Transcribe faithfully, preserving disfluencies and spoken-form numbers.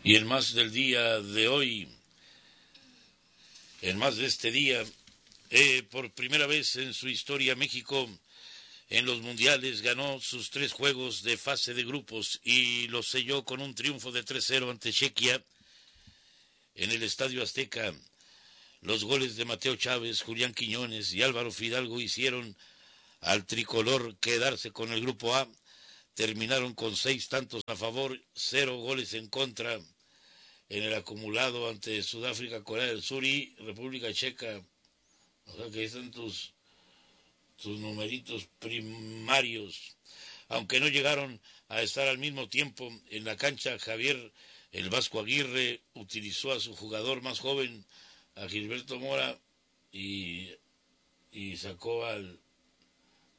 Y en más del día de hoy, en más de este día, eh, por primera vez en su historia México en los mundiales ganó sus tres juegos de fase de grupos y los selló con un triunfo de tres cero ante Chequia en el Estadio Azteca. Los goles de Mateo Chávez, Julián Quiñones y Álvaro Fidalgo hicieron al tricolor quedarse con el grupo A. Terminaron con seis tantos a favor, cero goles en contra en el acumulado ante Sudáfrica, Corea del Sur y República Checa. O sea que ahí están tus, tus numeritos primarios. Aunque no llegaron a estar al mismo tiempo en la cancha, Javier el Vasco Aguirre utilizó a su jugador más joven, a Gilberto Mora, y, y sacó al